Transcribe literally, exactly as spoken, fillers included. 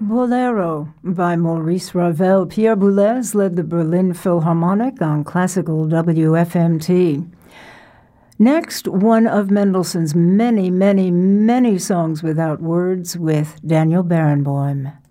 Bolero by Maurice Ravel. Pierre Boulez led the Berlin Philharmonic on classical W F M T. Next, one of Mendelssohn's many, many, many songs without words with Daniel Barenboim.